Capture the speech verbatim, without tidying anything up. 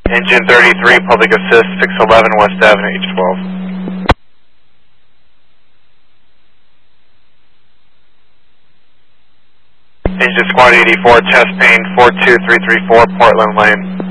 Engine thirty-three, public assist, six eleven West Avenue, H twelve. Engine squad eighty-four, chest pain, four two three three four, Portland Lane.